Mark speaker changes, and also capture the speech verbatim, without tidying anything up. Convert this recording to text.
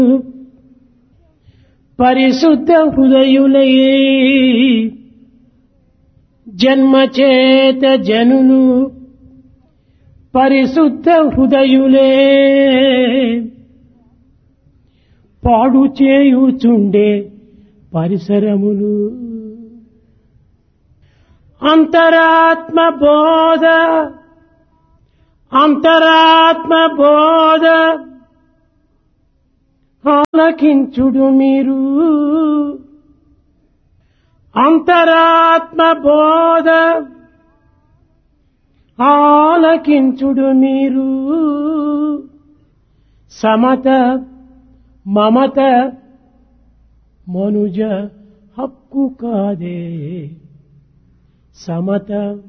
Speaker 1: పరిశుద్ధ హృదయులై జన్మచేత జనులు పరిశుద్ధ హృదయులే పాడు చేయుచుండే పరిసరములు అంతరాత్మ బోధ అంతరాత్మ బోధ ఆలకించుడు మీరు అంతరాత్మ బోధ ఆలకించుడు మీరు సమత మమత మనుజ హక్కు కాదే సమత